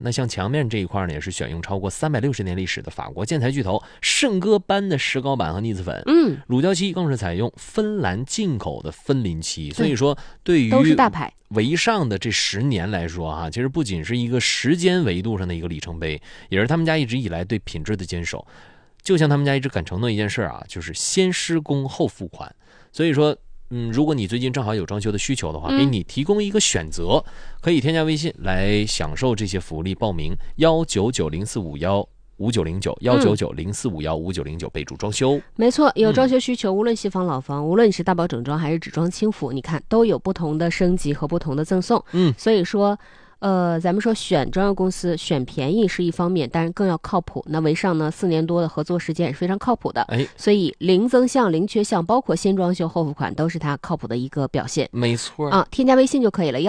那像墙面这一块呢，也是选用超过360年历史的法国建材巨头圣歌班的石膏板和腻子粉。乳胶漆更是采用芬兰进口的芬林漆，所以说对于都是大牌。 维尚的这10年来说哈，其实不仅是一个时间维度上的一个里程碑，也是他们家一直以来对品质的坚守。就像他们家一直敢承诺一件事啊，就是先施工后付款。所以说如果你最近正好有装修的需求的话，给你提供一个选择，可以添加微信来享受这些福利。报名19904515909，19904515909，备注装修。 没错，有装修需求，无论西房老房，无论你是大包整装还是只装轻辅，你看都有不同的升级和不同的赠送。所以说咱们说选装修公司选便宜是一方面，但是更要靠谱。那维尚呢，4年多的合作时间也是非常靠谱的，所以零增项、零缺项，包括先装修后付款，都是它靠谱的一个表现。 没错啊，添加微信就可以了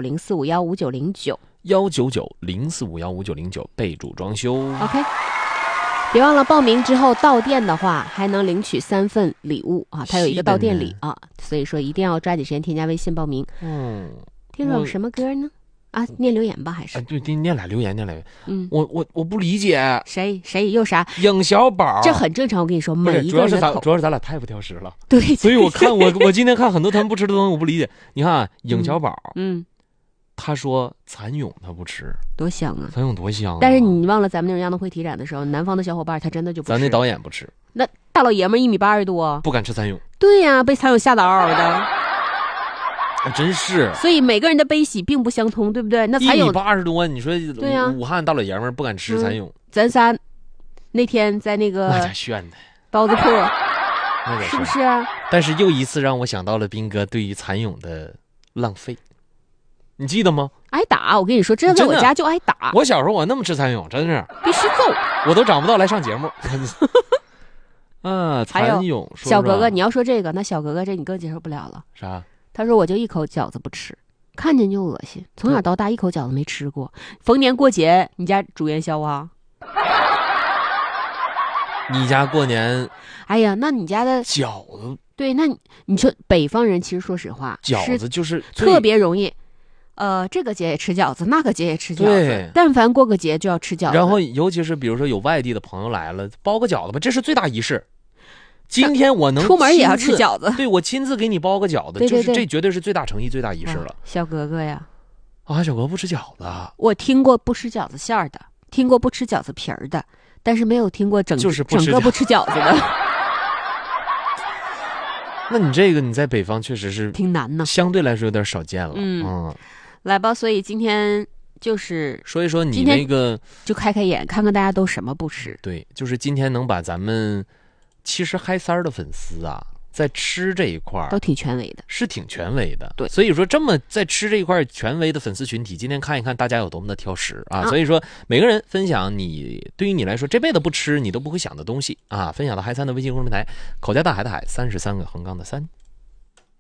，19904515909，19904515909，备注装修。 OK， 别忘了报名之后到店的话，还能领取3份礼物啊，它有一个到店礼啊，所以说一定要抓紧时间添加微信报名。听首什么歌呢？啊，念留言吧，还是？ 对，念俩留言。我不理解， 谁又啥？ 影小宝， 这很正常。我跟你说，每一个人的口， 主要是咱俩太不挑食了。 对， 所以我今天看很多他们不吃的东西，我不理解。你看影小宝，他说蚕蛹他不吃， 多香啊！ 蚕蛹多香啊！ 但是你忘了咱们那种亚农会体展的时候，南方的小伙伴他真的就不吃。 咱那导演不吃， 那大老爷们1.82米多， 不敢吃蚕蛹。 对呀，被蚕蛹吓得嗷嗷的。 真是， 所以每个人的悲喜并不相通，对不对？那蚕蛹 1.80米多，你说对呀， 武汉大老爷们不敢吃蚕蛹。 咱仨那天在那个那家炫的包子铺， 是不是啊？ 但是又一次让我想到了斌哥对于蚕蛹的浪费，你记得吗？ 挨打，我跟你说，这在我家就挨打。 我小时候我那么吃蚕蛹，真是必须揍， 我都长不到来上节目。蚕蛹。 小格格，你要说这个，那小格格这你更接受不了了。 啥？ 他说我就一口饺子不吃，看见就恶心，从小到大一口饺子没吃过。逢年过节你家煮元宵啊？ 你家过年？ 哎呀，那你家的饺子？ 对，那你说北方人其实说实话， 饺子就是特别容易，这个节也吃饺子，那个节也吃饺子，但凡过个节就要吃饺子。 然后尤其是比如说有外地的朋友来了，包个饺子吧，这是最大仪式。今天我能出门也要吃饺子， 对，我亲自给你包个饺子， 对， 这绝对是最大诚意、最大仪式了。 小格格呀， 小格不吃饺子。 我听过不吃饺子馅儿的，听过不吃饺子皮儿的，但是没有听过整个不吃饺子的。那你这个你在北方确实是挺难呢， 相对来说有点少见了。 来吧，所以今天就是说一说你那个， 就开眼，看看大家都什么不吃。 对，就是今天能把咱们。其实嗨三儿的粉丝啊，在吃这一块都挺权威的， 是挺权威的。 对， 所以说这么在吃这一块权威的粉丝群体，今天看一看大家有多么的挑食啊！所以说每个人分享对于你来说这辈子不吃你都不会想的东西啊，分享到嗨三的微信公众平台，口家大海的海，33个横杠的3。